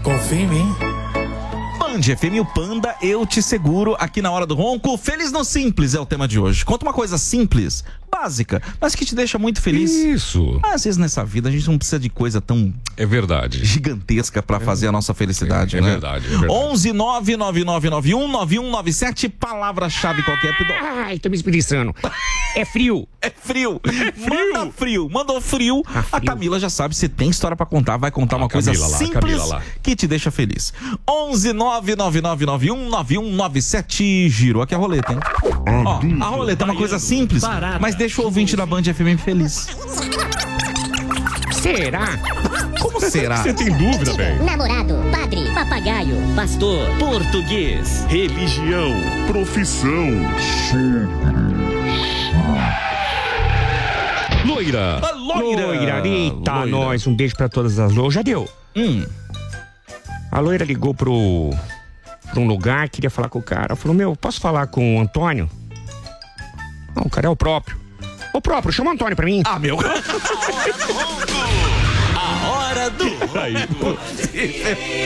Confia em mim. Band FM, o Panda, eu te seguro aqui na Hora do Ronco. Feliz no Simples é o tema de hoje. Conta uma coisa simples, básica, mas que te deixa muito feliz. Isso. Às vezes nessa vida a gente não precisa de coisa tão É verdade. gigantesca pra fazer a nossa felicidade, É né? verdade, é verdade. 11 99991 9197, palavra-chave qualquer. Ai, tô me espreguiçando. É frio. É frio. Manda frio. Mandou frio. A Camila já sabe, se tem história pra contar, vai contar uma coisa Camila lá, simples Camila lá. que te deixa feliz. 11 99991 9197. Girou aqui a roleta, hein? Ó, a roleta é uma coisa simples, mas deixa o ouvinte da Band FM feliz. Será? Como será? Você tem dúvida, velho? Namorado, padre, papagaio, pastor, português. Religião, profissão, Loira. A loira. Eita, Loira. nós. Um beijo pra todas as loiras. Já deu. A loira ligou pra um lugar, queria falar com o cara. Falou, meu, posso falar com o Antônio? Não, o cara é o próprio. O próprio, chama o Antônio pra mim. Ah, meu. A hora do ronco. A hora do